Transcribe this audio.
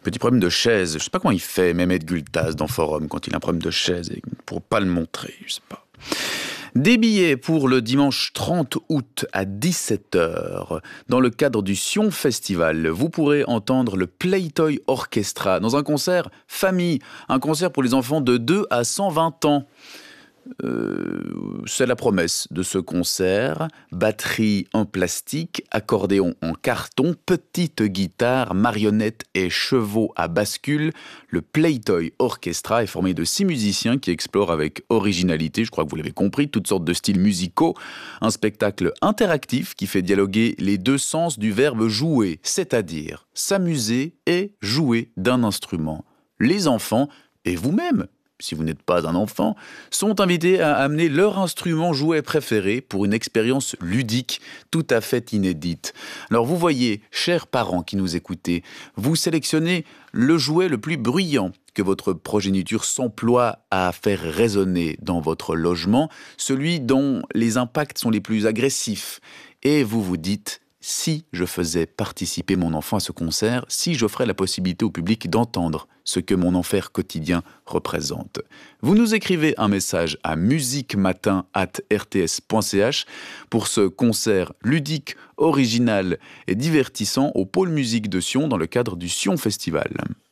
Petit problème de chaise. Je sais pas comment il fait, Mehmet Gültaz, dans Forum, quand il a un problème de chaise, et pour pas le montrer, je sais pas. Des billets pour le dimanche 30 août à 17h. Dans le cadre du Sion Festival, vous pourrez entendre le Playtoy Orchestra dans un concert famille, un concert pour les enfants de 2 à 120 ans. C'est la promesse de ce concert. Batterie en plastique, accordéon en carton, petite guitare, marionnettes et chevaux à bascule. Le Playtoy Orchestra est formé de 6 musiciens qui explorent avec originalité, je crois que vous l'avez compris, toutes sortes de styles musicaux. Un spectacle interactif qui fait dialoguer les deux sens du verbe jouer, c'est-à-dire s'amuser et jouer d'un instrument. Les enfants et vous-même, si vous n'êtes pas un enfant, sont invités à amener leur instrument jouet préféré pour une expérience ludique tout à fait inédite. Alors vous voyez, chers parents qui nous écoutez, vous sélectionnez le jouet le plus bruyant que votre progéniture s'emploie à faire résonner dans votre logement, celui dont les impacts sont les plus agressifs. Et vous vous dites: si je faisais participer mon enfant à ce concert, si j'offrais la possibilité au public d'entendre ce que mon enfer quotidien représente. Vous nous écrivez un message à musiquematin@rts.ch pour ce concert ludique, original et divertissant au pôle musique de Sion dans le cadre du Sion Festival.